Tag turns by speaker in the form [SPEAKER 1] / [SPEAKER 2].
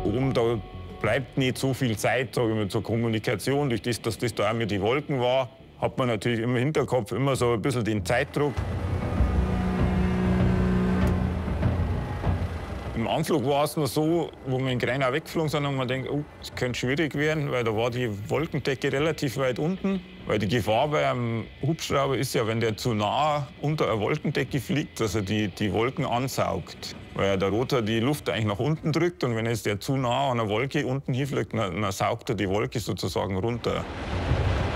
[SPEAKER 1] Oben da bleibt nicht so viel Zeit, sage ich mal, zur Kommunikation. Durch das, dass das da auch mit den Wolken war, hat man natürlich im Hinterkopf immer so ein bisschen den Zeitdruck. Im Anflug war es noch so, wo wir in Greinau weggeflogen sind, und man denkt, oh, es könnte schwierig werden, weil da war die Wolkendecke relativ weit unten. Weil die Gefahr bei einem Hubschrauber ist ja, wenn der zu nah unter einer Wolkendecke fliegt, dass er die Wolken ansaugt. Weil ja der Rotor die Luft eigentlich nach unten drückt, und wenn jetzt der zu nah an einer Wolke unten hinfliegt, dann saugt er die Wolke sozusagen runter.